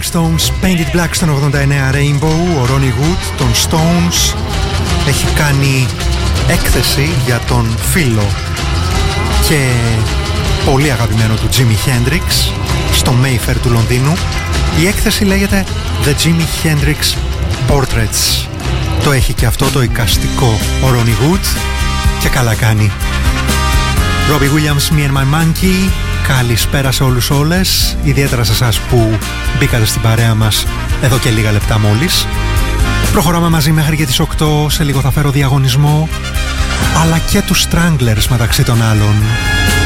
Rolling Stones, Painted Black στον 89 Rainbow. Ο Ronnie Wood των Stones έχει κάνει έκθεση για τον φίλο και πολύ αγαπημένο του Jimi Hendrix στο Mayfair του Λονδίνου. Η έκθεση λέγεται The Jimi Hendrix Portraits. Το έχει και αυτό το εικαστικό ο Ronnie Wood και καλά κάνει. Robbie Williams, Me and My Monkey. Καλησπέρα σε όλους όλες, ιδιαίτερα σε εσάς που μπήκατε στην παρέα μας εδώ και λίγα λεπτά μόλις. Προχωράμε μαζί μέχρι και τις 8, σε λίγο θα φέρω διαγωνισμό, αλλά και τους Stranglers μεταξύ των άλλων.